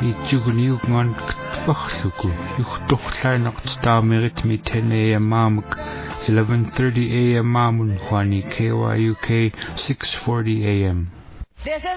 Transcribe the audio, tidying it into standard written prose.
Itjugniugngan ktparluku yuhtuqlaanaqtaamerit mi 10 a.m. maamuk 11:30 a.m. maamun huani KYUK 6:40 a.m.